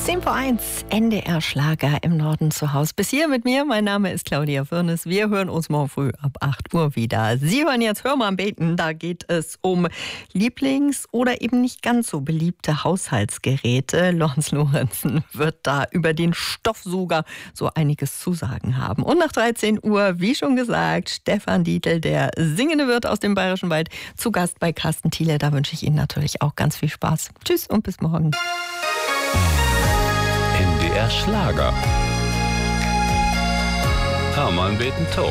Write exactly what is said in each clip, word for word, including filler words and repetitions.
zehn vor eins, N D R-Schlager im Norden zu Hause. Bis hier mit mir, mein Name ist Claudia Firnes. Wir hören uns morgen früh ab acht Uhr wieder. Sie hören jetzt Hör mal beten. Da geht es um Lieblings- oder eben nicht ganz so beliebte Haushaltsgeräte. Lorenz Lorenzen wird da über den Stoffsuger so einiges zu sagen haben. Und nach dreizehn Uhr, wie schon gesagt, Stefan Dietl, der singende Wirt aus dem Bayerischen Wald, zu Gast bei Carsten Thiele. Da wünsche ich Ihnen natürlich auch ganz viel Spaß. Tschüss und bis morgen. N D R Schlager. Hör mal beten to.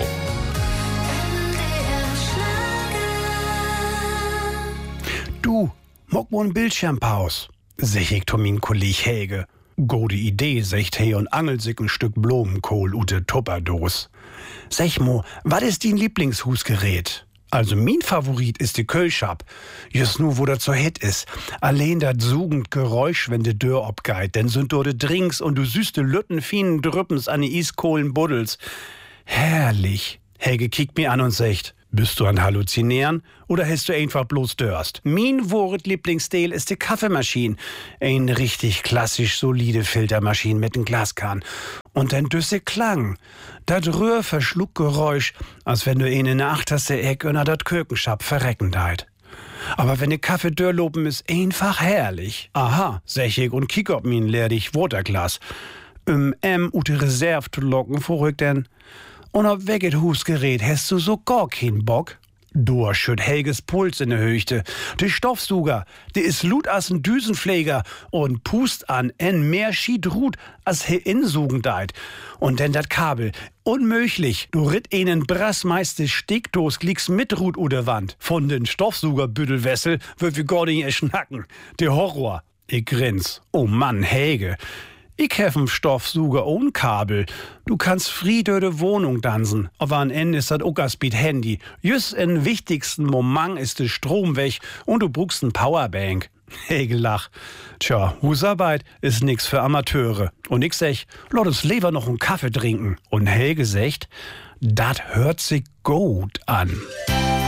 Du, mock mo n Bildschirmpaus, sech ich to min Kolleg Helge. Gode Idee, secht he und angelt sich ein Stück Blumenkohl ute Tupperdos. Sech mo, wat is din Lieblingshusgerät? Also min Favorit ist die Kölschab. Just nu, wo dat so hit is. Allein dat sugend Geräusch, wenn de Dörr obgeit. Denn sind dort de Drinks und du süßte Lütten finen Drüppens an die Iskohlen buddels. Herrlich. Helge kickt mir an und sagt, bist du an Halluzinieren oder hast du einfach bloß Dörst? Min Wort Lieblingsstil ist die Kaffeemaschine. Ein richtig klassisch solide Filtermaschine mit nem Glaskan. Und dann düsse Klang. Dat Rührverschluckgeräusch, als wenn du ihn in der achterste Eck unter dat Kökenschab verrecken deit. Aber wenn de Kaffee dörrlopen ist einfach herrlich. Aha, sech ich und kick ob min leerdig Waterglas. Um M ute Reserve zu locken, vorrück denn. Und ob weget Husgerät hast du so gar keinen Bock? Du schütt Helges Puls in der Höchte. De Stoffsuger, de is lut as n Düsenpfleger und pust an en mehr schied ruht as he insugen deit. Und denn dat Kabel, unmöglich, du ritt einen brassmeiste Steckdos glieks mit Rut oder Wand. Von den Stoffsugerbüttelwessel wird wir gar nicht schnacken. Der Horror. Ich grins. Oh Mann, Helge. Ich hef n Stoffsuger ohne Kabel. Du kannst fried durch de Wohnung dansen. Aber am Ende ist dat Uckerspeed Handy. Just in wichtigsten Moment ist de Strom weg und du brauchst n Powerbank. Helge lach. Tja, Husarbeit ist nix für Amateure. Und ich sech, lass uns lieber noch n Kaffee trinken. Und Helge secht, dat hört sich gut an.